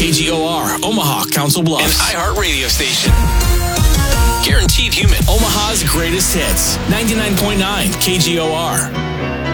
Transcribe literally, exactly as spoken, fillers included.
K G O R, Omaha, Council Bluffs. An iHeart radio station. Guaranteed human. Omaha's greatest hits. ninety-nine point nine K G O R.